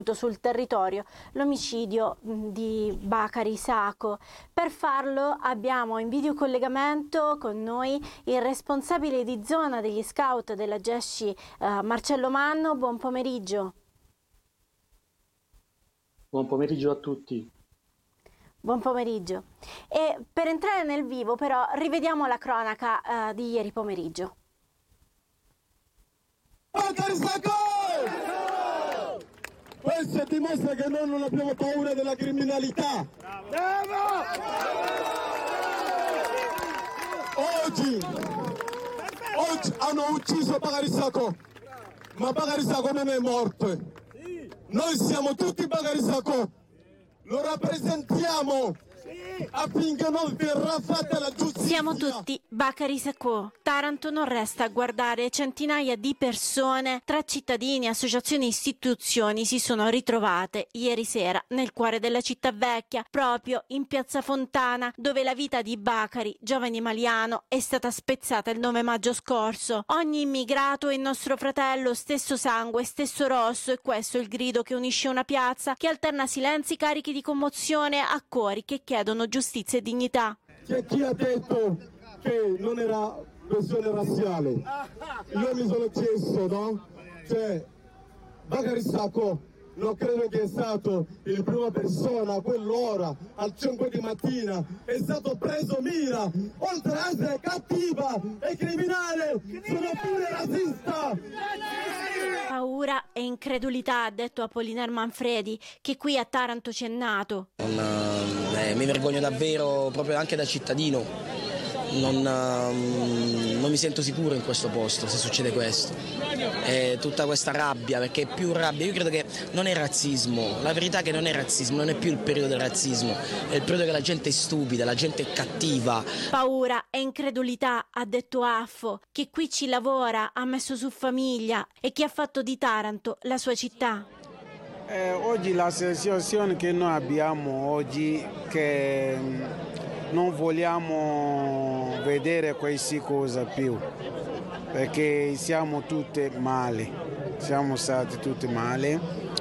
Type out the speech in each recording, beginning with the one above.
sul territorio l'omicidio di Bakary Sako. Per farlo abbiamo in videocollegamento con noi il responsabile di zona degli scout della Gesci, Marcello Manno. Buon pomeriggio. Buon pomeriggio a tutti. Buon pomeriggio. E per entrare nel vivo però rivediamo la cronaca di ieri pomeriggio. Bakary Sako! Questo dimostra che noi non abbiamo paura della criminalità. Bravo! Oggi hanno ucciso Bakary Sako, ma Bakary Sako non è morto. Noi siamo tutti Bakary Sako, lo rappresentiamo affinché non verrà fatta la giustizia. Siamo tutti Bakary Sako. Taranto non resta a guardare. Centinaia di persone, tra cittadini, associazioni e istituzioni, si sono ritrovate ieri sera nel cuore della città vecchia, proprio in piazza Fontana, dove la vita di Bakary, giovane maliano, è stata spezzata il 9 maggio scorso. Ogni immigrato è nostro fratello, stesso sangue, stesso rosso, e questo è il grido che unisce una piazza che alterna silenzi carichi di commozione a cori che chiedono giustizia e dignità. C'è chi ha detto che non era questione razziale. Io mi sono chiesto, no? Cioè, Bakary Sako non credo che è stato in prima persona a quell'ora, al 5 di mattina, è stato preso mira, oltre a essere cattiva e criminale, sono pure razzista. Paura e incredulità, ha detto Apollinaire Manfredi, che qui a Taranto c'è nato. Mi vergogno davvero, proprio anche da cittadino. Non mi sento sicuro in questo posto se succede questo. È tutta questa rabbia, perché è più rabbia. Io credo che non è razzismo, la verità è che non è razzismo, non è più il periodo del razzismo, è il periodo che la gente è stupida, la gente è cattiva. Paura e incredulità, ha detto Affo, che qui ci lavora, ha messo su famiglia e che ha fatto di Taranto la sua città. Oggi la sensazione che noi abbiamo oggi che non vogliamo vedere queste cose più, perché siamo tutti male, siamo stati tutti male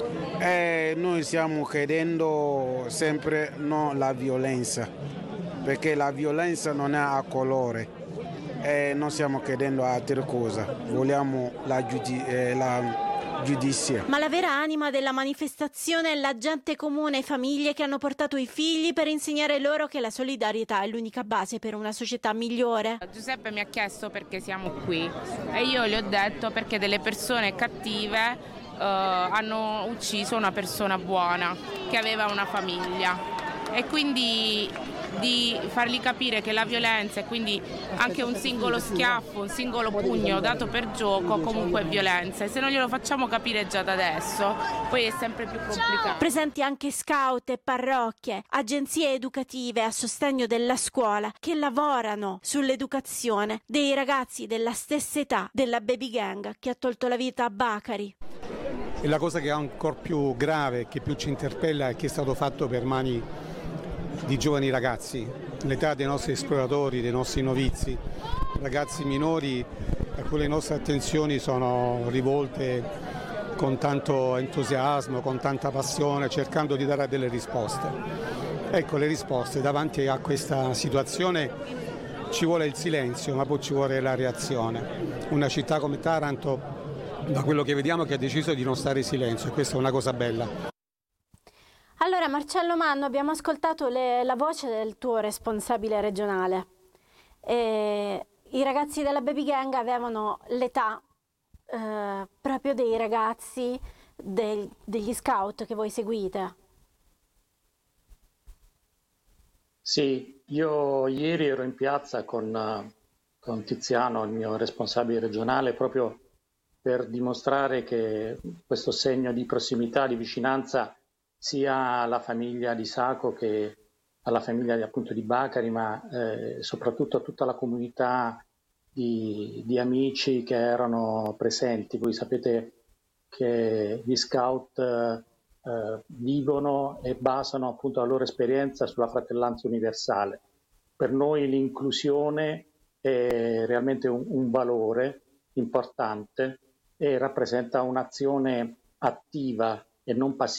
e noi stiamo chiedendo sempre no la violenza, perché la violenza non è a colore e non stiamo chiedendo altre cose, vogliamo la giustizia. Ma la vera anima della manifestazione è la gente comune e famiglie che hanno portato i figli per insegnare loro che la solidarietà è l'unica base per una società migliore. Giuseppe mi ha chiesto perché siamo qui e io gli ho detto perché delle persone cattive hanno ucciso una persona buona che aveva una famiglia, e quindi di fargli capire che la violenza e quindi anche un singolo schiaffo, un singolo pugno dato per gioco comunque è violenza, e se non glielo facciamo capire già da adesso poi è sempre più complicato. Presenti anche scout e parrocchie, agenzie educative a sostegno della scuola che lavorano sull'educazione dei ragazzi della stessa età della baby gang che ha tolto la vita a Bakary. E la cosa che è ancora più grave, che più ci interpella, è che è stato fatto per mani di giovani ragazzi, l'età dei nostri esploratori, dei nostri novizi, ragazzi minori a cui le nostre attenzioni sono rivolte con tanto entusiasmo, con tanta passione, cercando di dare delle risposte. Ecco, le risposte davanti a questa situazione ci vuole il silenzio, ma poi ci vuole la reazione. Una città come Taranto, da quello che vediamo, che ha deciso di non stare in silenzio, e questa è una cosa bella. Allora, Marcello Manno, abbiamo ascoltato la voce del tuo responsabile regionale. I ragazzi della baby gang avevano l'età proprio dei ragazzi degli scout che voi seguite. Sì, io ieri ero in piazza con Tiziano, il mio responsabile regionale, proprio per dimostrare che questo segno di prossimità, di vicinanza, sia alla famiglia di Sako che alla famiglia appunto di Bakary, ma soprattutto a tutta la comunità di amici che erano presenti. Voi sapete che gli scout vivono e basano appunto la loro esperienza sulla fratellanza universale. Per noi l'inclusione è realmente un valore importante e rappresenta un'azione attiva e non passiva.